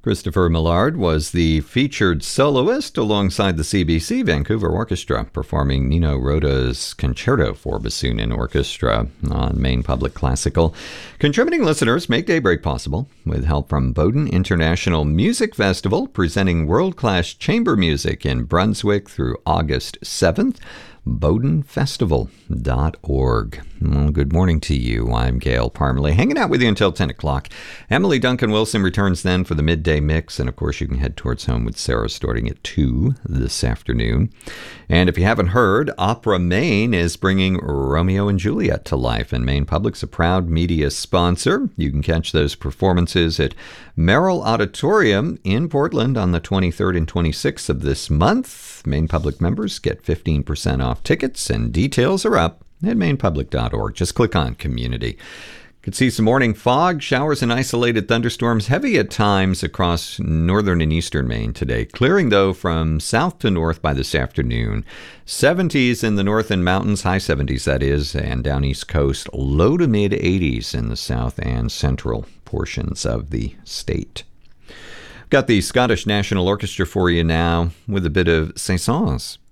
Christopher Millard was the featured soloist alongside the CBC Vancouver Orchestra, performing Nino Rota's Concerto for Bassoon and Orchestra on Maine Public Classical. Contributing listeners make Daybreak possible with help from Bowden International Music Festival, presenting world-class chamber music in Brunswick through August 7th. BowdenFestival.org. Well, good morning to you. I'm Gail Parmalee, hanging out with you until 10 o'clock. Emily Duncan Wilson returns then for the midday mix, and of course you can head towards home with Sarah starting at 2 this afternoon. And if you haven't heard, Opera Maine is bringing Romeo and Juliet to life, and Maine Public's a proud media sponsor. You can catch those performances at Merrill Auditorium in Portland on the 23rd and 26th of this month. Maine Public members get 15% off tickets, and details are up at mainepublic.org. Just click on Community. Could see some morning fog, showers and isolated thunderstorms, heavy at times across northern and eastern Maine today. Clearing, though, from south to north by this afternoon. 70s in the north and mountains, high 70s that is, and down east coast, low to mid 80s in the south and central portions of the state. Got the Scottish National Orchestra for you now with a bit of Saint-Saëns.